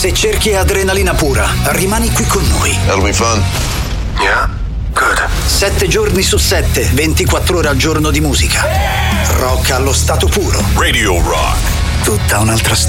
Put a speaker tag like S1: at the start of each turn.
S1: Se cerchi adrenalina pura, rimani qui con noi.
S2: That'll be fun.
S3: Yeah, good.
S1: 7 giorni su 7, 24 ore al giorno di musica. Rock allo stato puro.
S2: Radio Rock.
S1: Tutta un'altra storia.